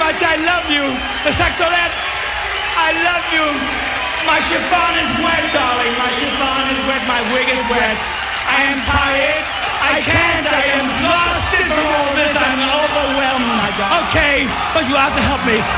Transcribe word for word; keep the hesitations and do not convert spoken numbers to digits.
much. I love you. The Saxolettes, I love you. My chiffon is wet, darling. My chiffon is wet. My wig is wet. I am tired. I can't. I am exhausted from all this. I'm overwhelmed. Okay, but you have to help me.